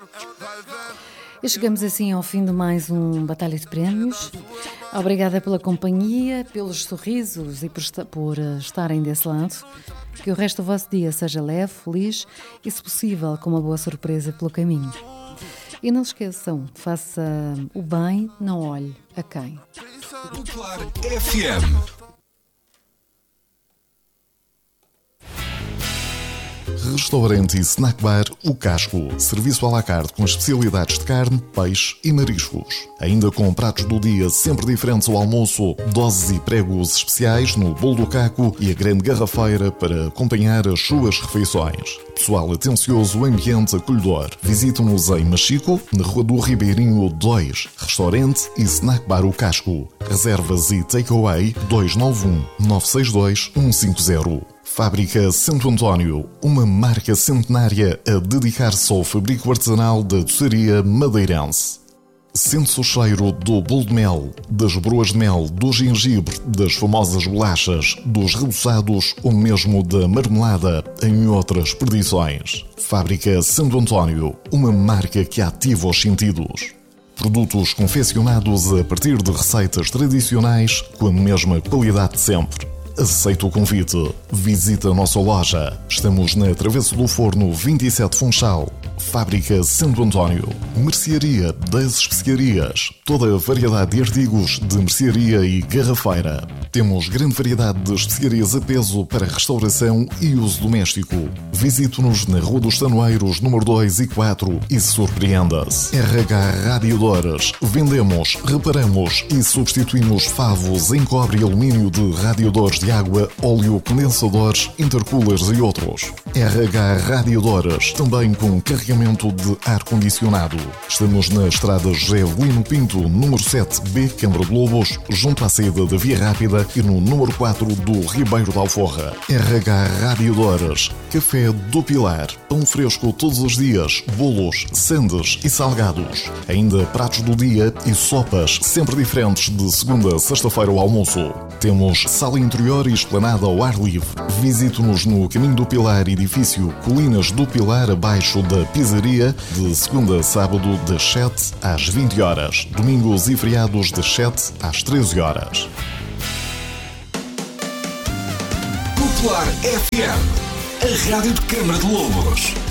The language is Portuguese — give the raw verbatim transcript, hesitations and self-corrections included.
E chegamos assim ao fim de mais um Batalha de Prémios. Obrigada pela companhia, pelos sorrisos e por, esta- por eh, estarem desse lado. Que o resto do vosso dia seja leve, feliz e, se possível, com uma boa surpresa pelo caminho. E não se esqueçam, faça o bem, não olhe a quem. Popular F M. Restaurante e Snack Bar O Casco. Serviço à la carte com especialidades de carne, peixe e mariscos. Ainda com pratos do dia sempre diferentes ao almoço, doses e pregos especiais no bolo do caco e a grande garrafeira para acompanhar as suas refeições. Pessoal atencioso, ambiente acolhedor. Visite-nos em Machico, na Rua do Ribeirinho dois. Restaurante e Snack Bar O Casco. Reservas e takeaway dois nove um, nove seis dois, um cinco zero. Fábrica Santo António, uma marca centenária a dedicar-se ao fabrico artesanal da doçaria madeirense. Sente-se o cheiro do bolo de mel, das broas de mel, do gengibre, das famosas bolachas, dos reboçados ou mesmo da marmelada, em outras perdições. Fábrica Santo António, uma marca que ativa os sentidos. Produtos confeccionados a partir de receitas tradicionais com a mesma qualidade de sempre. Aceita o convite. Visita a nossa loja. Estamos na Travessa do Forno vinte e sete Funchal. Fábrica Santo António. Mercearia das Especiarias. Toda a variedade de artigos de mercearia e garrafeira. Temos grande variedade de especiarias a peso para restauração e uso doméstico. Visite-nos na Rua dos Tanoeiros, número dois e quatro e surpreenda-se. R H Radiadores. Vendemos, reparamos e substituímos favos em cobre e alumínio de radiadores de água, óleo, condensadores, intercoolers e outros. R H Radiadores, também com carregamento de ar-condicionado. Estamos na Estrada José Lino Pinto, número sete B, Câmara de Lobos, junto à saída da Via Rápida e no número quatro do Ribeiro da Alforra. R H Radiadores, Café do Pilar, pão fresco todos os dias, bolos, sandes e salgados. Ainda pratos do dia e sopas sempre diferentes de segunda a sexta-feira ao almoço. Temos sala interior e esplanada ao ar livre. Visite-nos no Caminho do Pilar, edifício Colinas do Pilar, abaixo da pizzaria, de segunda a sábado das sete às vinte horas, domingos e feriados das sete às treze horas. Popular F M, a rádio de Câmara de Lobos.